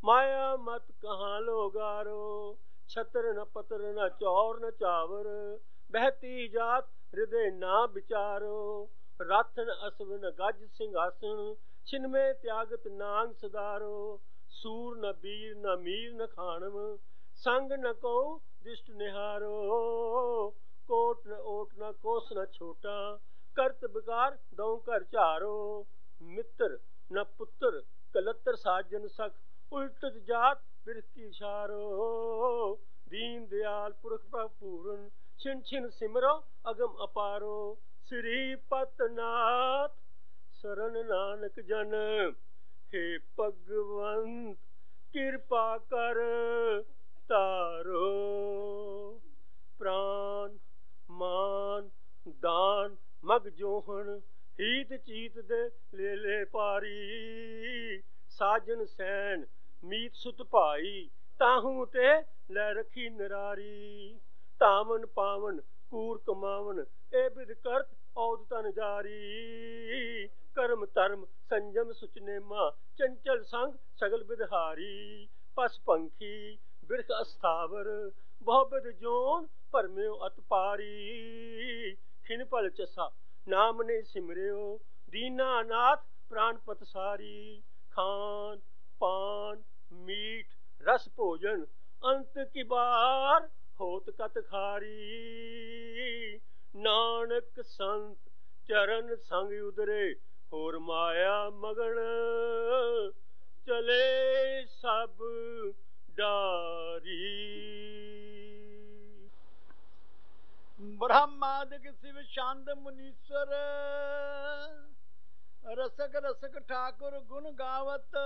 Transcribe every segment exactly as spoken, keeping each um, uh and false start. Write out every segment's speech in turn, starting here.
माया मत कहाँ लोगारो, छतर न पतर न चौर न चावर, बहती जात हृदय ना विचारो, राथन असव न गज सिंहासन, छिन में त्यागत नांग सदारो, सूर न बीर न मीर न खानम, संग न को दिष्ट निहारो, कोट न ओट न कोस न छोटा, करत बिकार दौ कर चारो, मित्र न पुत्र कलत्र साजन सख, उल्टत जात बिरख की छारो, दीन दयाल पुरख पूरन, छिन छिन सिमरो अगम अपारो, श्रीपत नाथ शरण नानक जन, हे भगवंत कृपा कर तारो, प्राण मान दान मग जोहन, हीत चीत दे ले ले पारी, साजन सैन मीत सुत भाई, ताहू ते लै रखी नरारी, तामन पावन कूर कमावन, ए बिद करत औद तन जारी, कर्म धर्म संयम सुचनेमा, चंचल संग सगल बिदहारी, पस पंखी बिरख अस्थावर, बहुबिद जोन भरम्यो अत पारी, खिन पल चसा नाम ने सिमरियो, दीना नाथ प्राण पतसारी, खान पान मीठ रस भोजन, अंत की बार होत कत खारी, नानक संत चरण संग उदरे, होर माया मगन चले सब डारी। ब्रह्मादिक शिव शांत मुनीश्वर, रसक रसक ठाकुर गुण गावत,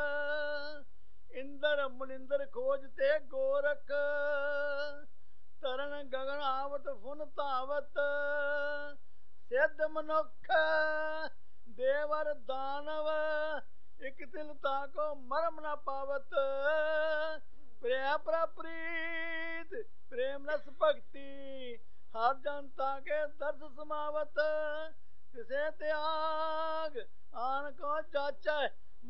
इंद्र मुनिंद्र खोजते गोरख, तरन गगन आवत फुन तावत, सिद्ध मनुख देवर दानव, इक तिल ताको मरम न पावत, प्रिय प्रीत प्रेम रस भक्ति, हर जनता के दर्द समावत, तिसे त्याग आन को जाचै